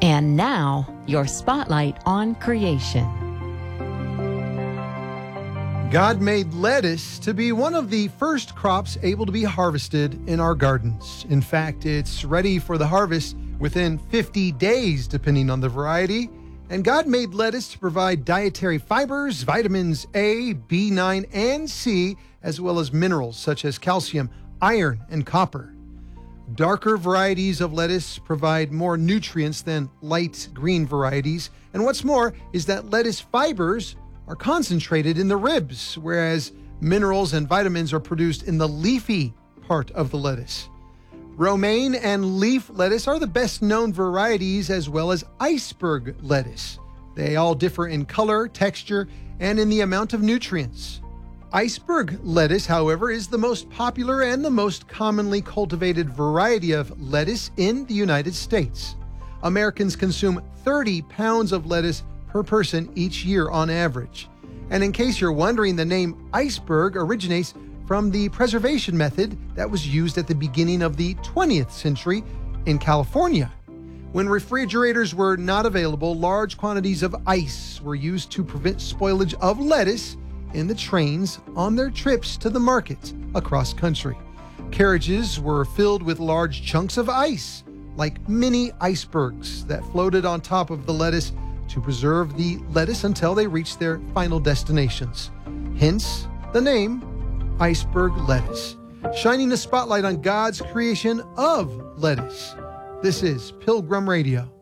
And now, your spotlight on creation. God made lettuce to be one of the first crops able to be harvested in our gardens. In fact, it's ready for the harvest within 50 days, depending on the variety. And God made lettuce to provide dietary fibers, vitamins A, B9, and C, as well as minerals such as calcium, iron, and copper. Darker varieties of lettuce provide more nutrients than light green varieties. And what's more is that lettuce fibers are concentrated in the ribs, whereas minerals and vitamins are produced in the leafy part of the lettuce. Romaine and leaf lettuce are the best known varieties, as well as iceberg lettuce. They all differ in color, texture, and in the amount of nutrients. Iceberg lettuce, however, is the most popular and the most commonly cultivated variety of lettuce in the United States. Americans consume 30 pounds of lettuce per person each year on average. And in case you're wondering, the name iceberg originates from the preservation method that was used at the beginning of the 20th century in California. When refrigerators were not available, large quantities of ice were used to prevent spoilage of lettuce in the trains on their trips to the markets across country. Carriages were filled with large chunks of ice, like mini icebergs that floated on top of the lettuce to preserve the lettuce until they reached their final destinations. Hence the name iceberg lettuce, shining a spotlight on God's creation of lettuce. This is Pilgrim Radio.